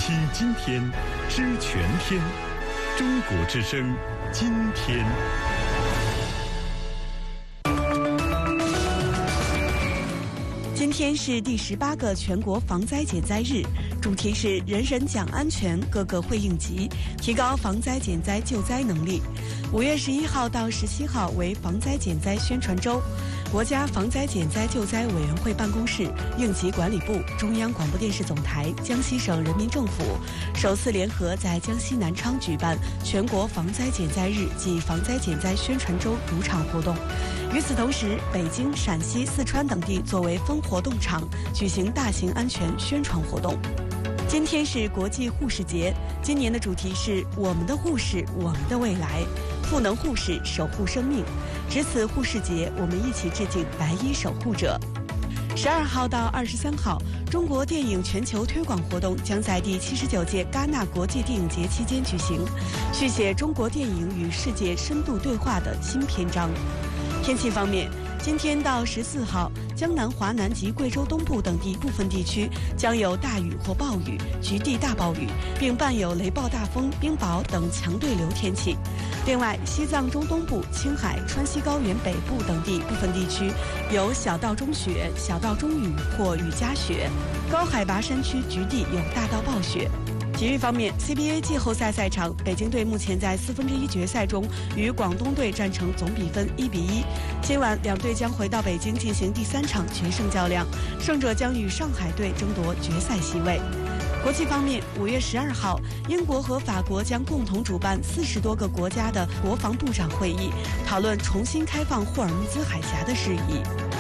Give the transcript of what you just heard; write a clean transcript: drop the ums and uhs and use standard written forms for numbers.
听今天，知全天。中国之声，今天。 今天是第18个全国防灾减灾日，主题是人人讲安全，个个会应急，提高防灾减灾救灾能力。5月11号到17号为防灾减灾宣传周。国家防灾减灾救灾委员会办公室、应急管理部、中央广播电视总台、江西省人民政府首次联合在江西南昌举办全国防灾减灾日暨防灾减灾宣传周主场活动。与此同时，北京、陕西、四川等地作为分活动场，举行大型安全宣传活动。今天是国际护士节，今年的主题是我们的护士，我们的未来，赋能护士，守护生命。值此护士节，我们一起致敬白衣守护者。12号到23号，中国电影全球推广活动将在第79届戛纳国际电影节期间举行，续写中国电影与世界深度对话的新篇章。天气方面，今天到14号，江南、华南及贵州东部等地部分地区将有大雨或暴雨、局地大暴雨，并伴有雷暴大风、冰雹等强对流天气。另外，西藏中东部、青海、川西高原北部等地部分地区有小到中雪、小到中雨或雨夹雪，高海拔山区局地有大到暴雪。体育方面 ，CBA 季后赛赛场，北京队目前在1/4决赛中与广东队战成总比分1-1。今晚两队将回到北京进行第3场决胜较量，胜者将与上海队争夺决赛席位。国际方面，5月12号，英国和法国将共同主办40多个国家的国防部长会议，讨论重新开放霍尔木兹海峡的事宜。